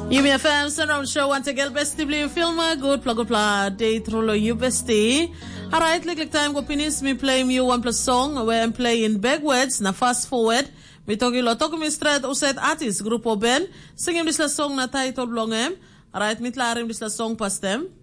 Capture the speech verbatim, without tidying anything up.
U M F M Surround Show once again besti bli film good plug pla day trolo you besti. Alright, like time go finish me play me one plus song where I'm playing backwards na fast forward. Me togi lo togi me straight uset artist grupo Ben singing this la song na title blongem. Alright, me tlarim this la song pastem.